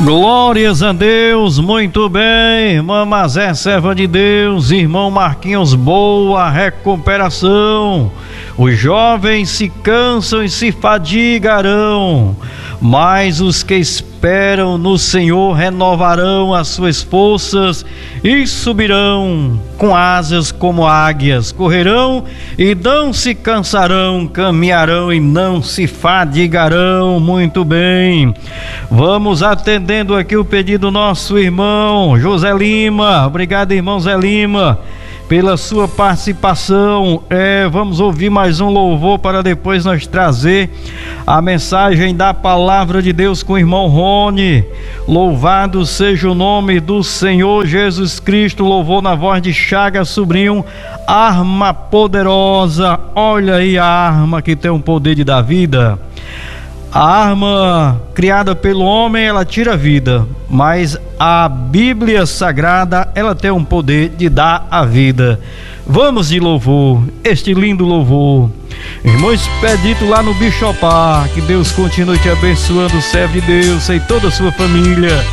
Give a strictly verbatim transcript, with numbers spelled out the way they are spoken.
Glórias a Deus, muito bem, irmã Mazé, serva de Deus, irmão Marquinhos, boa recuperação. Os jovens se cansam e se fadigarão, mas os que esperam no Senhor renovarão as suas forças e subirão com asas como águias, correrão e não se cansarão, caminharão e não se fadigarão. Muito bem, vamos atendendo aqui o pedido do nosso irmão José Lima. Obrigado, irmão Zé Lima, pela sua participação. É, vamos ouvir mais um louvor para depois nós trazer a mensagem da palavra de Deus com o irmão Rony. Louvado seja o nome do Senhor Jesus Cristo. Louvor na voz de Chagas Sobrinho. Arma poderosa. Olha aí a arma que tem o poder de dar vida. A arma criada pelo homem, ela tira a vida, mas a Bíblia Sagrada, ela tem um poder de dar a vida. Vamos de louvor, este lindo louvor. Irmão Expedito lá no Bichopar, que Deus continue te abençoando, servo de Deus e toda a sua família.